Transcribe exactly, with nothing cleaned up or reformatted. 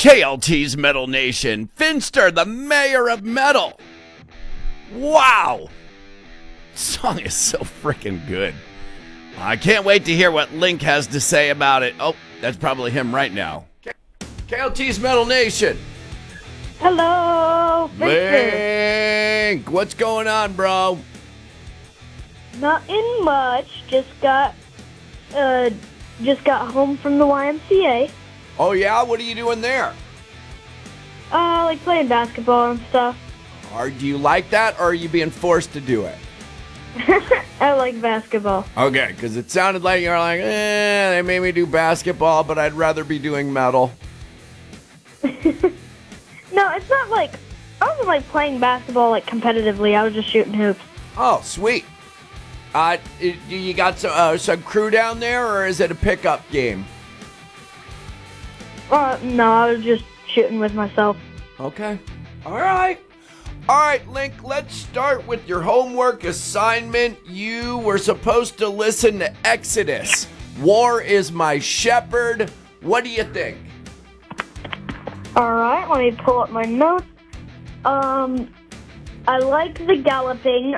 K L T's Metal Nation, Finster, the mayor of metal. Wow. This song is so freaking good. I can't wait to hear what Link has to say about it. Oh, that's probably him right now. K L T's Metal Nation. Hello, Finster. Link, what's going on, bro? Nothing much. Just got, uh, just got home from the Y M C A. Oh, yeah? What are you doing there? Uh, like playing basketball and stuff. Or do you like that, or are you being forced to do it? I like basketball. Okay, because it sounded like you're like, eh, they made me do basketball, but I'd rather be doing metal. No, it's not like, I wasn't like playing basketball like competitively. I was just shooting hoops. Oh, sweet. Uh, i- do you got some, uh, some crew down there, or is it a pickup game? Uh, no, I was just shooting with myself. Okay. All right. All right, Link, let's start with your homework assignment. You were supposed to listen to Exodus. War is my shepherd. What do you think? Alright, let me pull up my notes. Um, I like the galloping.